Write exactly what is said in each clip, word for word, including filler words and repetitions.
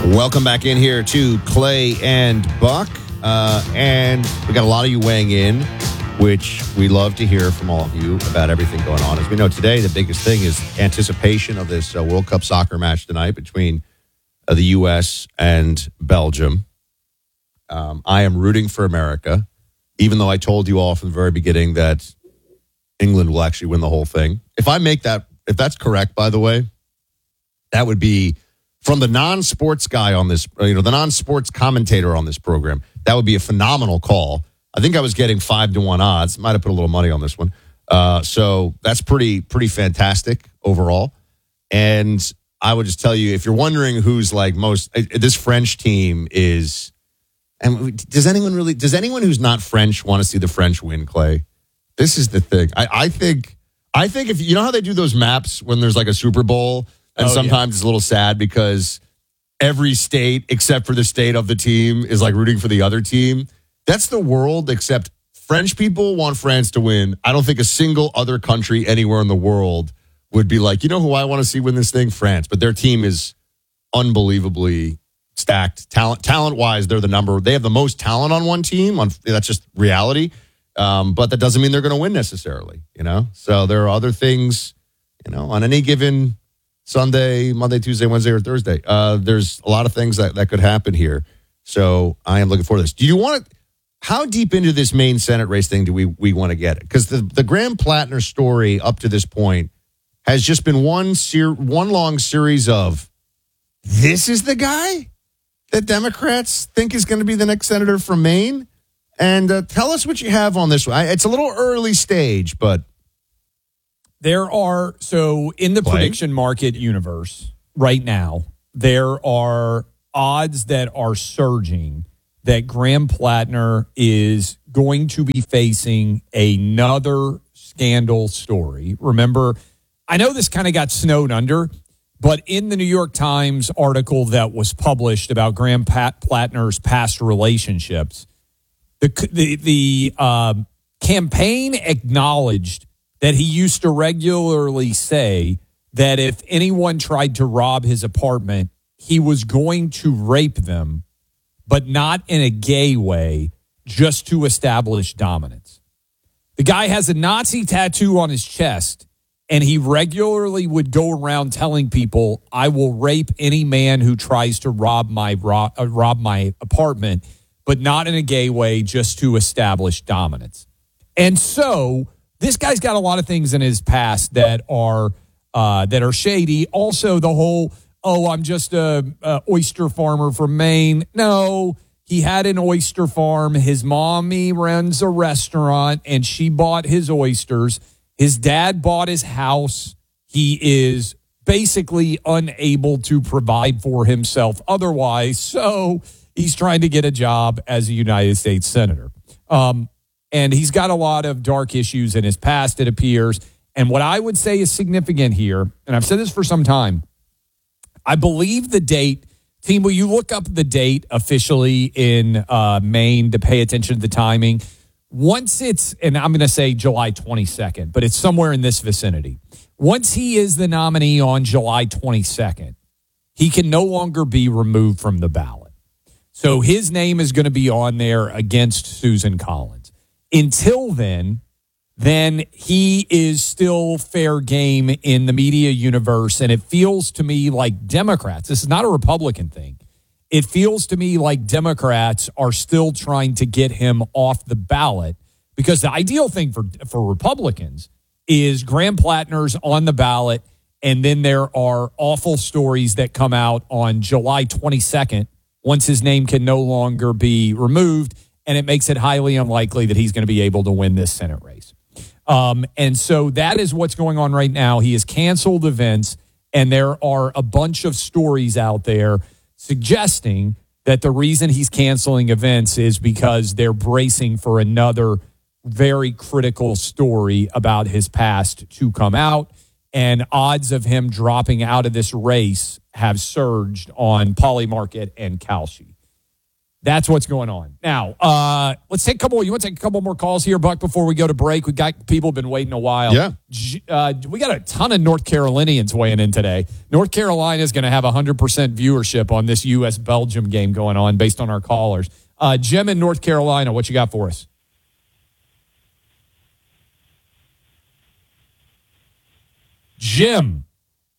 Welcome back in here to Clay and Buck. Uh, and we got a lot of you weighing in, which we love to hear from all of you about everything going on. As we know today, the biggest thing is anticipation of this uh, World Cup soccer match tonight between uh, the U S and Belgium. Um, I am rooting for America, even though I told you all from the very beginning that England will actually win the whole thing. If I make that, if that's correct, by the way, that would be from the non-sports guy on this, you know, the non-sports commentator on this program. That would be a phenomenal call. I think I was getting five to one odds. Might have put a little money on this one. Uh, so that's pretty, pretty fantastic overall. And I would just tell you, if you're wondering who's like most, this French team is, and does anyone really, does anyone who's not French want to see the French win, Clay? This is the thing. I, I think, I think if, you know how they do those maps when there's like a Super Bowl and oh, sometimes yeah. it's a little sad because every state except for the state of the team is like rooting for the other team. That's the world, except French people want France to win. I don't think a single other country anywhere in the world would be like, you know who I want to see win this thing? France. But their team is unbelievably stacked. Talent, talent-wise, they're the number. They have the most talent on one team. On, that's just reality. Um, but that doesn't mean they're going to win necessarily, you know? So there are other things, you know, on any given Sunday, Monday, Tuesday, Wednesday, or Thursday. Uh, there's a lot of things that, that could happen here. So I am looking forward to this. Do you want to, how deep into this main Senate race thing do we, we want to get it? Because the, the Graham Plattner story up to this point has just been one ser- one long series of, this is the guy that Democrats think is going to be the next senator from Maine? And uh, tell us what you have on this one. It's a little early stage, but. There are, so in the Play. prediction market universe right now, there are odds that are surging that Graham Plattner is going to be facing another scandal story. Remember, I know this kind of got snowed under, but in the New York Times article that was published about Graham Pat Plattner's past relationships, the the, the uh, campaign acknowledged that he used to regularly say that if anyone tried to rob his apartment, he was going to rape them, but not in a gay way, just to establish dominance. The guy has a Nazi tattoo on his chest, and he regularly would go around telling people, I will rape any man who tries to rob my rob, uh, rob my apartment, but not in a gay way, just to establish dominance. And so this guy's got a lot of things in his past that are uh, that are shady. Also, the whole, oh, I'm just a, a oyster farmer from Maine. No, he had an oyster farm. His mommy runs a restaurant, and she bought his oysters. His dad bought his house. He is basically unable to provide for himself otherwise, so he's trying to get a job as a United States senator. Um And he's got a lot of dark issues in his past, it appears. And what I would say is significant here, and I've said this for some time, I believe the date, team, will you look up the date officially in uh, Maine to pay attention to the timing? Once it's, and I'm going to say July twenty-second, but it's somewhere in this vicinity. Once he is the nominee on July twenty-second, he can no longer be removed from the ballot. So his name is going to be on there against Susan Collins. Until then, then he is still fair game in the media universe. And it feels to me like Democrats, this is not a Republican thing. It feels to me like Democrats are still trying to get him off the ballot, because the ideal thing for, for Republicans is Graham Plattner's on the ballot. And then there are awful stories that come out on July twenty-second, once his name can no longer be removed. And it makes it highly unlikely that he's going to be able to win this Senate race. Um, and so that is what's going on right now. He has canceled events, and there are a bunch of stories out there suggesting that the reason he's canceling events is because they're bracing for another very critical story about his past to come out. And odds of him dropping out of this race have surged on Polymarket and Kalshi. That's what's going on. Now, uh, let's take a couple. You want to take a couple more calls here, Buck, before we go to break? We got people have been waiting a while. Yeah. Uh, we got a ton of North Carolinians weighing in today. North Carolina is going to have one hundred percent viewership on this U S Belgium game going on based on our callers. Uh, Jim in North Carolina, what you got for us? Jim.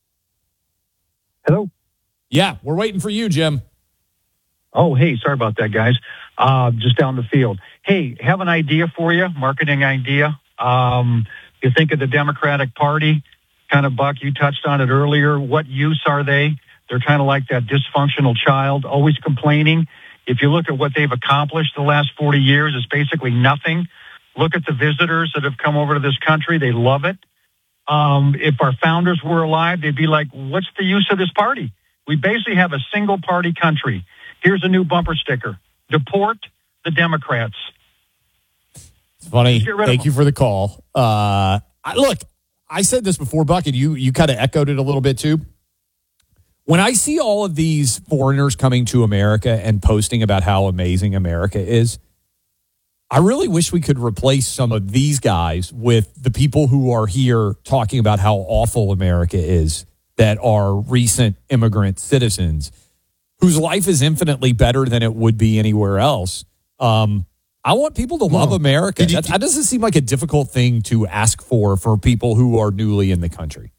Hello? Yeah, we're waiting for you, Jim. Oh, hey, sorry about that, guys. Uh, just down the field. Hey, have an idea for you, marketing idea. Um, you think of the Democratic Party, kind of, Buck, you touched on it earlier. What use are they? They're kind of like that dysfunctional child, always complaining. If you look at what they've accomplished the last forty years, it's basically nothing. Look at the visitors that have come over to this country. They love it. Um, if our founders were alive, they'd be like, what's the use of this party? We basically have a single-party country. Here's a new bumper sticker. Deport the Democrats. It's funny. Thank you for the call. Uh, I, look, I said this before, Buck, and you, you kind of echoed it a little bit too. When I see all of these foreigners coming to America and posting about how amazing America is, I really wish we could replace some of these guys with the people who are here talking about how awful America is, that are recent immigrant citizens whose life is infinitely better than it would be anywhere else. Um, I want people to love America. You, that, that doesn't seem like a difficult thing to ask for for people who are newly in the country.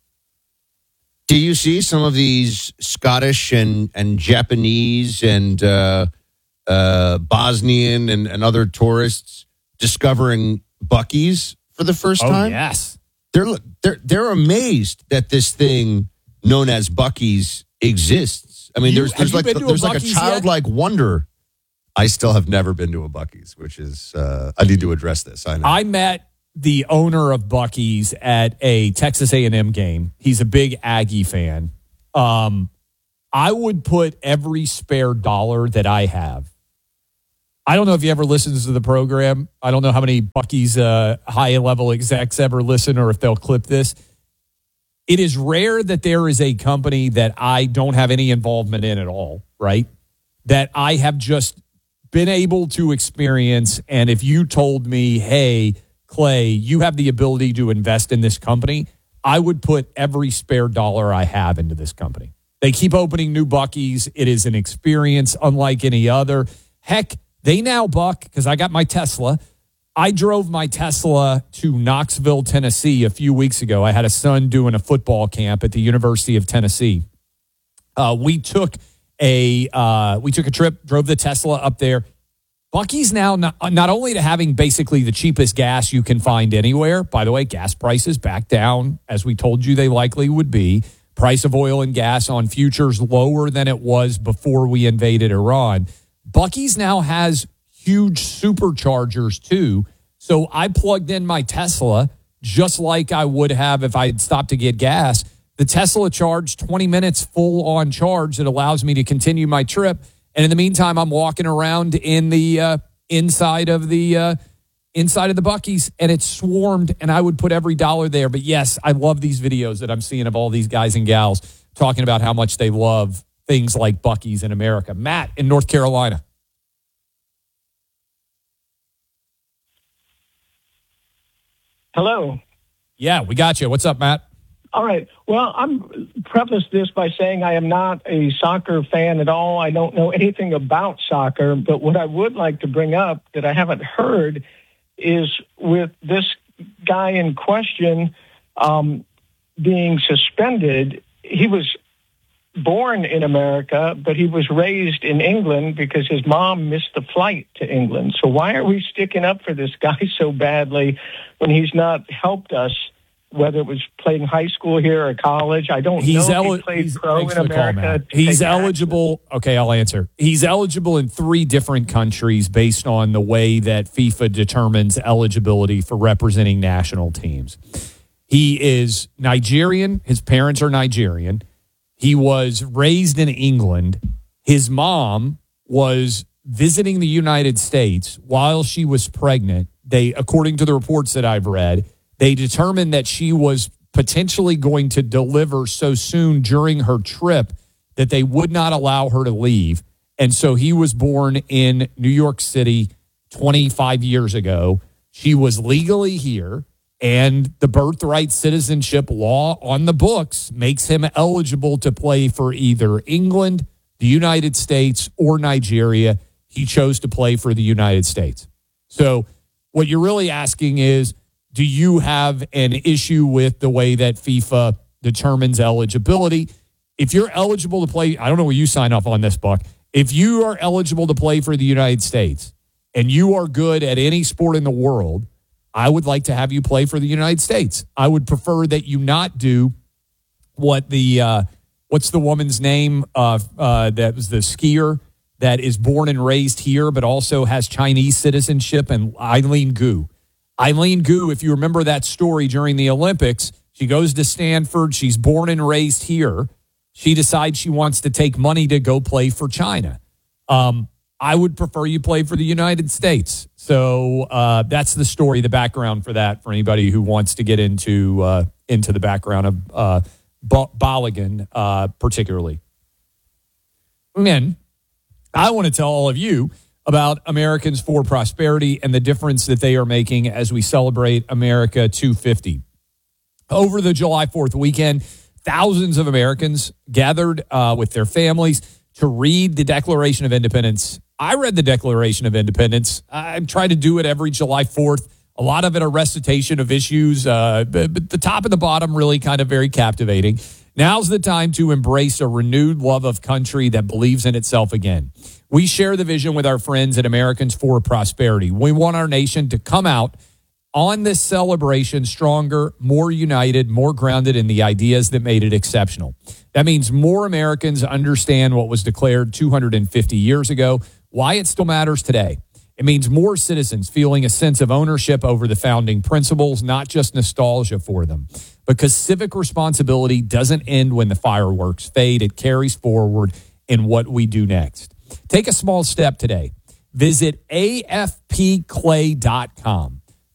Do you see some of these Scottish and, and Japanese and uh, uh, Bosnian and, and other tourists discovering Buc-ee's for the first oh, time? Yes. They're, they're, they're amazed that this thing known as Buc-ee's exists. I mean, You- there's have there's you like been to a there's like a Buc-ee's yet? childlike wonder. I still have never been to a Buc-ee's, which is uh, I need to address this. I know. I met the owner of Buc-ee's at a Texas A and M game. He's a big Aggie fan. Um, I would put every spare dollar that I have. I don't know if you ever listens to the program. I don't know how many Buc-ee's uh, high-level execs ever listen or if they'll clip this. It is rare that there is a company that I don't have any involvement in at all, right? That I have just been able to experience. And if you told me, hey, Clay, you have the ability to invest in this company, I would put every spare dollar I have into this company. They keep opening new Buc-ee's. It is an experience unlike any other. Heck, they now, Buck, because I got my Tesla. I drove my Tesla to Knoxville, Tennessee a few weeks ago. I had a son doing a football camp at the University of Tennessee. Uh, we took a uh, we took a trip, drove the Tesla up there. Buc-ee's now not, not only to having basically the cheapest gas you can find anywhere. By the way, gas prices back down, as we told you they likely would be. Price of oil and gas on futures lower than it was before we invaded Iran. Buc-ee's now has huge superchargers too. So I plugged in my Tesla just like I would have if I had stopped to get gas. The Tesla charged twenty minutes full on charge that allows me to continue my trip. And in the meantime, I'm walking around in the uh, inside of the uh, inside of the Buc-ee's, and it's swarmed. And I would put every dollar there. But yes, I love these videos that I'm seeing of all these guys and gals talking about how much they love things like Buc-ee's in America. Matt in North Carolina. Hello. Yeah, we got you. What's up, Matt? All right. Well, I'm preface this by saying I am not a soccer fan at all. I don't know anything about soccer, but what I would like to bring up that I haven't heard is with this guy in question um, being suspended. He was born in America, but he was raised in England because his mom missed the flight to England. So why are we sticking up for this guy so badly when he's not helped us? Whether it was playing high school here or college, I don't he's know el- if he played he's, pro in America. Call, he's eligible. Action. Okay, I'll answer. He's eligible in three different countries based on the way that FIFA determines eligibility for representing national teams. He is Nigerian. His parents are Nigerian. He was raised in England. His mom was visiting the United States while she was pregnant. They, according to the reports that I've read, they determined that she was potentially going to deliver so soon during her trip that they would not allow her to leave. And so he was born in New York City twenty-five years ago. She was legally here, and the birthright citizenship law on the books makes him eligible to play for either England, the United States, or Nigeria. He chose to play for the United States. So what you're really asking is, do you have an issue with the way that FIFA determines eligibility? If you're eligible to play, I don't know where you sign off on this, Buck. If you are eligible to play for the United States and you are good at any sport in the world, I would like to have you play for the United States. I would prefer that you not do what the, uh, what's the woman's name uh, uh, that was the skier that is born and raised here but also has Chinese citizenship, and Eileen Gu. Eileen Gu, if you remember that story during the Olympics, she goes to Stanford. She's born and raised here. She decides she wants to take money to go play for China. Um, I would prefer you play for the United States. So uh, that's the story, the background for that, for anybody who wants to get into uh, into the background of uh, Balogun uh, particularly. And I want to tell all of you about Americans for Prosperity and the difference that they are making as we celebrate America two fifty. Over the July fourth weekend, thousands of Americans gathered uh, with their families to read the Declaration of Independence. I read the Declaration of Independence. I try to do it every July fourth. A lot of it a recitation of issues, uh, but, but the top and the bottom really kind of very captivating. Now's the time to embrace a renewed love of country that believes in itself again. We share the vision with our friends at Americans for Prosperity. We want our nation to come out on this celebration stronger, more united, more grounded in the ideas that made it exceptional. That means more Americans understand what was declared two hundred fifty years ago, why it still matters today. It means more citizens feeling a sense of ownership over the founding principles, not just nostalgia for them. Because civic responsibility doesn't end when the fireworks fade. It carries forward in what we do next. Take a small step today. Visit A F P clay dot com.